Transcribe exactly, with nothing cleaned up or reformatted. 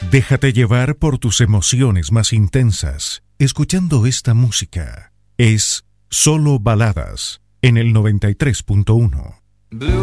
Déjate llevar por tus emociones más intensas, escuchando esta música. Es Solo Baladas, en el noventa y tres punto uno. Blue